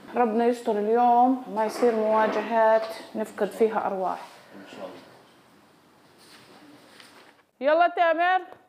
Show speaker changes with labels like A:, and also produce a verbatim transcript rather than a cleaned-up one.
A: ربنا يستر اليوم ما يصير مواجهات نفقد فيها أرواح.
B: ان شاء الله.
A: يلا تامر.